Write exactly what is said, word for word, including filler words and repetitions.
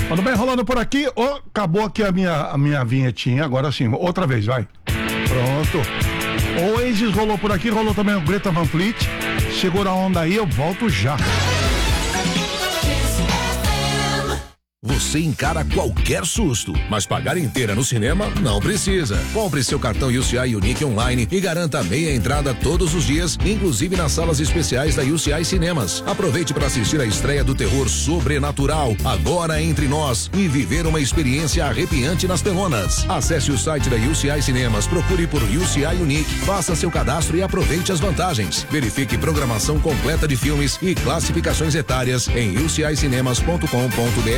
Tudo bem, rolando por aqui. Oh, acabou aqui a minha, a minha vinhetinha. Agora sim, outra vez, vai. Pronto. O Oasis rolou por aqui, rolou também o Greta Van Fleet. Segura a onda aí, eu volto já. Você encara qualquer susto, mas pagar inteira no cinema não precisa. Compre seu cartão U C I Unique online e garanta meia entrada todos os dias, inclusive nas salas especiais da U C I Cinemas. Aproveite para assistir a estreia do terror Sobrenatural, Agora Entre Nós, e viver uma experiência arrepiante nas telonas. Acesse o site da U C I Cinemas, procure por U C I Unique, faça seu cadastro e aproveite as vantagens. Verifique programação completa de filmes e classificações etárias em u c i cinemas ponto com ponto b